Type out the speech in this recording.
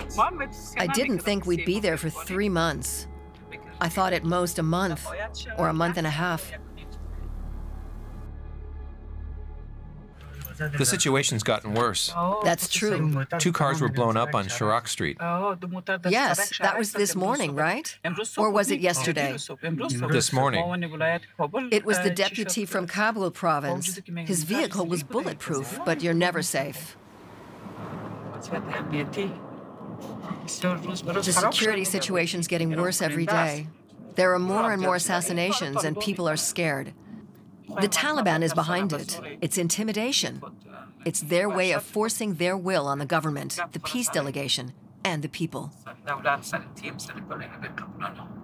I didn't think we'd be there for 3 months. I thought at most a month or a month and a half. The situation's gotten worse. That's true. 2 cars were blown up on Chirac Street. Yes, that was this morning, right? Or was it yesterday? This morning. It was the deputy from Kabul province. His vehicle was bulletproof, but you're never safe. The security situation's getting worse every day. There are more and more assassinations, and people are scared. The Taliban is behind it. It's intimidation. It's their way of forcing their will on the government, the peace delegation, and the people.